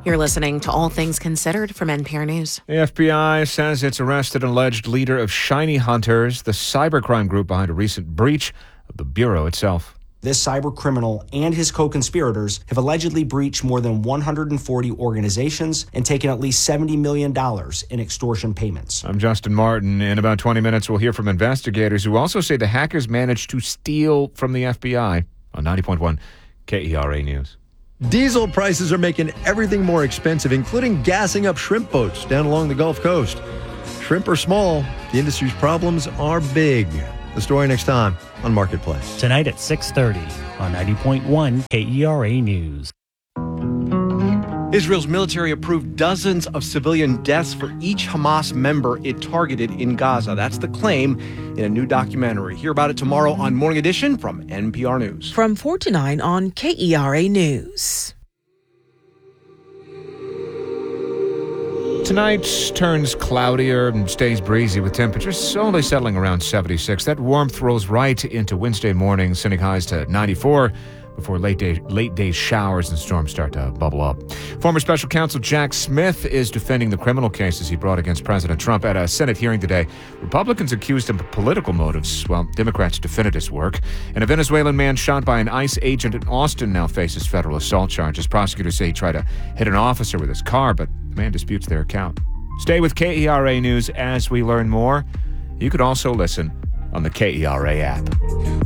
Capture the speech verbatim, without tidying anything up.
You're listening to All Things Considered from N P R News. The F B I says it's arrested an alleged leader of Shiny Hunters, the cybercrime group behind a recent breach of the Bureau itself. This cyber criminal and his co-conspirators have allegedly breached more than one hundred forty organizations and taken at least seventy million dollars in extortion payments. I'm Justin Martin. In about twenty minutes, we'll hear from investigators who also say the hackers managed to steal from the F B I on ninety point one K E R A News. Diesel prices are making everything more expensive, including gassing up shrimp boats down along the Gulf Coast. Shrimp are small. The industry's problems are big. The story next time on Marketplace. Tonight at six thirty on ninety point one K E R A News. Israel's military approved dozens of civilian deaths for each Hamas member it targeted in Gaza. That's the claim in a new documentary. Hear about it tomorrow on Morning Edition from N P R News. From four to nine on K E R A News. Tonight turns cloudier and stays breezy with temperatures only settling around seventy-six. That warmth rolls right into Wednesday morning, sending highs to ninety-four before late day late day showers and storms start to bubble up. Former special counsel Jack Smith is defending the criminal cases he brought against President Trump at a Senate hearing today. Republicans accused him of political motives, while Democrats defended his work. And a Venezuelan man shot by an ICE agent in Austin now faces federal assault charges. Prosecutors say he tried to hit an officer with his car, but the man disputes their account. Stay with K E R A News as we learn more. You could also listen on the K E R A app.